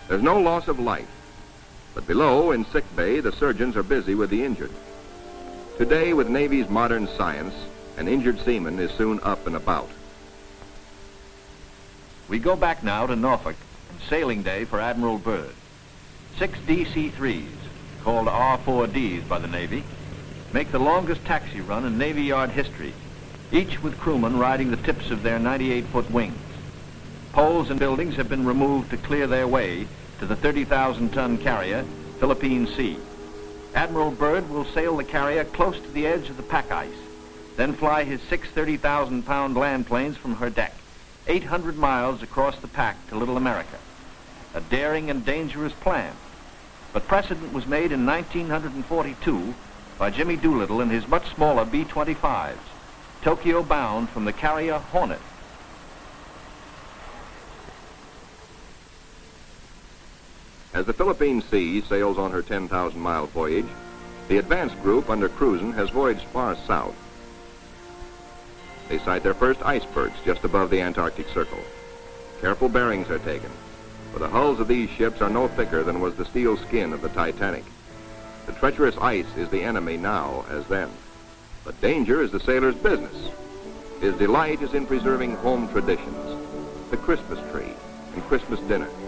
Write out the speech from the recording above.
There's no loss of life, but below in sick bay, the surgeons are busy with the injured. Today, with Navy's modern science, an injured seaman is soon up and about. We go back now to Norfolk and sailing day for Admiral Byrd. 6 DC-3s, called R-4Ds by the Navy, make the longest taxi run in Navy Yard history, each with crewmen riding the tips of their 98-foot wings. Poles and buildings have been removed to clear their way to the 30,000-ton carrier, Philippine Sea. Admiral Byrd will sail the carrier close to the edge of the pack ice, then fly his 6 30,000-pound land planes from her deck, 800 miles across the pack to Little America. A daring and dangerous plan, but precedent was made in 1942 by Jimmy Doolittle in his much smaller B-25s, Tokyo bound from the carrier Hornet. As the Philippine Sea sails on her 10,000-mile voyage, the advance group under Cruzen has voyaged far south. They sight their first icebergs just above the Antarctic Circle. Careful bearings are taken, for the hulls of these ships are no thicker than was the steel skin of the Titanic. The treacherous ice is the enemy now as then, but danger is the sailor's business. His delight is in preserving home traditions, the Christmas tree and Christmas dinner.